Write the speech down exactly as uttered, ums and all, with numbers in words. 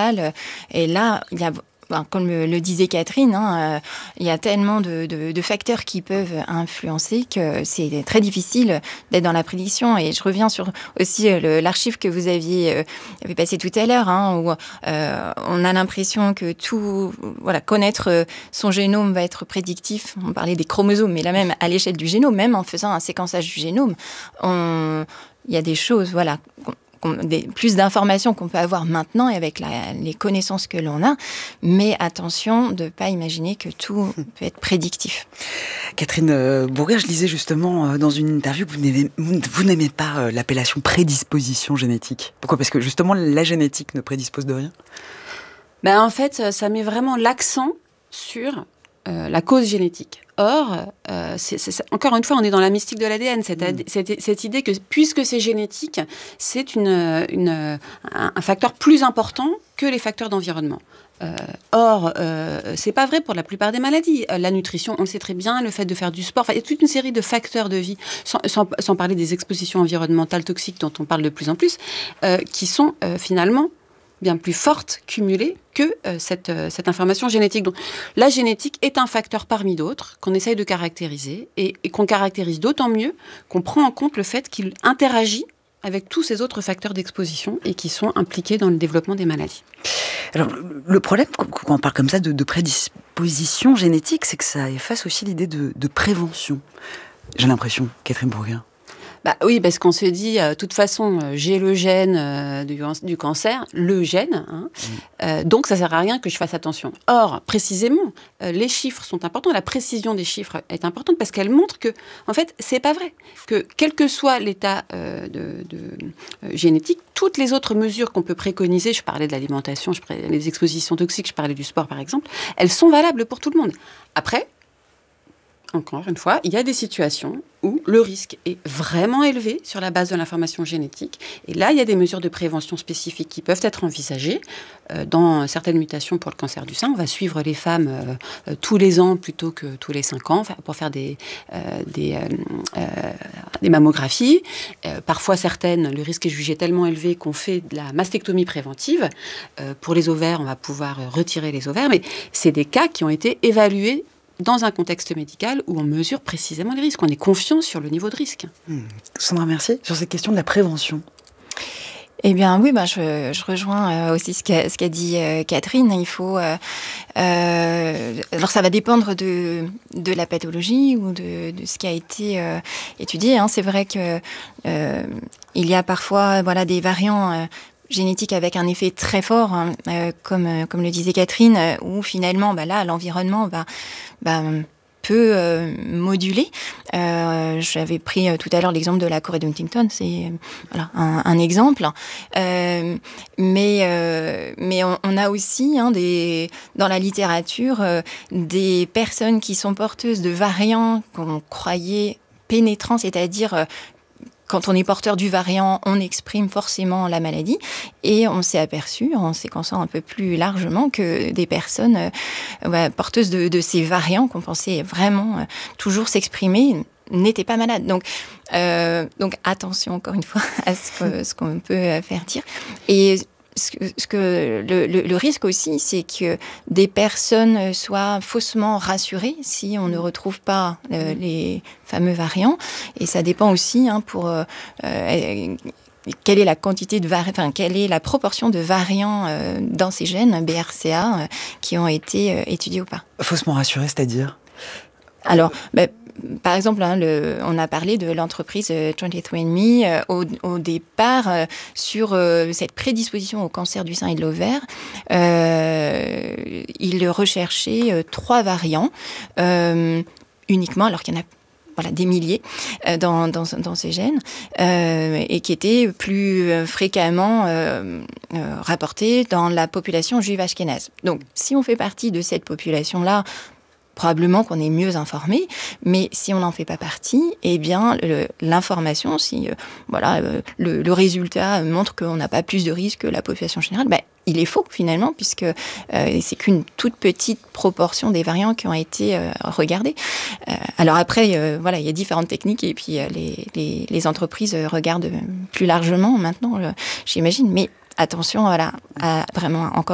médicale. Et là, il y a... Ben, comme le, le disait Catherine, hein, euh, il y a tellement de, de, de facteurs qui peuvent influencer que c'est très difficile d'être dans la prédiction. Et je reviens sur aussi le, l'archive que vous aviez, euh, avez passé tout à l'heure, hein, où euh, on a l'impression que tout, voilà, connaître son génome va être prédictif. On parlait des chromosomes, mais là même à l'échelle du génome, même en faisant un séquençage du génome, on, il y a des choses, voilà. Des, plus d'informations qu'on peut avoir maintenant et avec la, les connaissances que l'on a, mais attention de ne pas imaginer que tout peut être prédictif. Catherine euh, Bourgard, je lisais justement euh, dans une interview que vous n'aimez, vous n'aimez pas euh, l'appellation prédisposition génétique. Pourquoi ? Parce que justement la génétique ne prédispose de rien ? Ben, en fait, ça met vraiment l'accent sur euh, la cause génétique. Or, euh, c'est, c'est, encore une fois, on est dans la mystique de l'A D N, cette, mmh. cette, cette idée que puisque c'est génétique, c'est une, une, un, un facteur plus important que les facteurs d'environnement. Euh, or, euh, c'est pas vrai pour la plupart des maladies. Euh, la nutrition, on le sait très bien, le fait de faire du sport, enfin, il y a toute une série de facteurs de vie, sans, sans, sans parler des expositions environnementales toxiques dont on parle de plus en plus, euh, qui sont euh, finalement bien plus forte cumulée que euh, cette, euh, cette information génétique. Donc, la génétique est un facteur parmi d'autres qu'on essaye de caractériser et, et qu'on caractérise d'autant mieux qu'on prend en compte le fait qu'il interagit avec tous ces autres facteurs d'exposition et qui sont impliqués dans le développement des maladies. Alors, le problème, quand on parle comme ça de, de prédisposition génétique, c'est que ça efface aussi l'idée de, de prévention. J'ai l'impression, Catherine Bourgard. Bah oui, parce qu'on se dit, de euh, toute façon, euh, j'ai le gène euh, du, du cancer, le gène, hein, mmh. euh, donc ça ne sert à rien que je fasse attention. Or, précisément, euh, les chiffres sont importants, la précision des chiffres est importante parce qu'elle montre que, en fait, c'est pas vrai. Que quel que soit l'état euh, de, de, euh, génétique, toutes les autres mesures qu'on peut préconiser, je parlais de l'alimentation, je parlais des expositions toxiques, je parlais du sport par exemple, elles sont valables pour tout le monde. Après, encore une fois, il y a des situations où le risque est vraiment élevé sur la base de l'information génétique. Et là, il y a des mesures de prévention spécifiques qui peuvent être envisagées. Euh, dans certaines mutations pour le cancer du sein, on va suivre les femmes euh, euh, tous les ans plutôt que tous les cinq ans pour faire des, euh, des, euh, euh, des mammographies. Euh, parfois, certaines, le risque est jugé tellement élevé qu'on fait de la mastectomie préventive. Euh, pour les ovaires, on va pouvoir retirer les ovaires. Mais c'est des cas qui ont été évalués dans un contexte médical où on mesure précisément les risques. On est confiant sur le niveau de risque. Mmh. Sandra Mercier, sur cette question de la prévention. Eh bien oui, bah, je, je rejoins euh, aussi ce qu'a, ce qu'a dit euh, Catherine. Il faut, euh, euh, alors ça va dépendre de, de la pathologie ou de, de ce qui a été euh, étudié. Hein. C'est vrai que euh, il y a parfois, voilà, des variants Euh, génétique avec un effet très fort, hein, euh, comme, euh, comme le disait Catherine, euh, où finalement, bah là, l'environnement va, bah, peut euh, moduler. Euh, j'avais pris euh, tout à l'heure l'exemple de la Corée de Huntington, c'est euh, voilà, un, un exemple. Euh, mais, euh, mais on, on a aussi hein, des, dans la littérature euh, des personnes qui sont porteuses de variants qu'on croyait pénétrants, c'est-à-dire euh, quand on est porteur du variant, on exprime forcément la maladie. Et on s'est aperçu, en séquençant un peu plus largement, que des personnes euh, ouais, porteuses de, de ces variants qu'on pensait vraiment euh, toujours s'exprimer n'étaient pas malades. Donc, euh, donc attention, encore une fois, à ce, que, ce qu'on peut faire dire. Et ce que, ce que le, le, le risque aussi, c'est que des personnes soient faussement rassurées si on ne retrouve pas euh, les fameux variants. Et ça dépend aussi hein, pour euh, euh, quelle est la quantité de vari- enfin quelle est la proportion de variants euh, dans ces gènes B R C A euh, qui ont été euh, étudiés ou pas. Faussement rassuré, c'est-à-dire ? Alors, bah, par exemple, hein, le, on a parlé de l'entreprise euh, vingt-trois and me euh, au, au départ euh, sur euh, cette prédisposition au cancer du sein et de l'ovaire. Euh, ils recherchaient euh, trois variants euh, uniquement, alors qu'il y en a voilà, des milliers euh, dans, dans, dans ces gènes, euh, et qui étaient plus euh, fréquemment euh, euh, rapportés dans la population juive ashkénaze. Donc, si on fait partie de cette population-là, probablement qu'on est mieux informé, mais si on n'en fait pas partie, eh bien, le, l'information, si euh, voilà, euh, le, le résultat montre qu'on n'a pas plus de risques que la population générale, ben, il est faux finalement, puisque euh, c'est qu'une toute petite proportion des variants qui ont été euh, regardés. Euh, alors après, euh, voilà, il y a différentes techniques, et puis euh, les, les, les entreprises regardent plus largement maintenant, euh, j'imagine, mais attention, voilà, à vraiment encore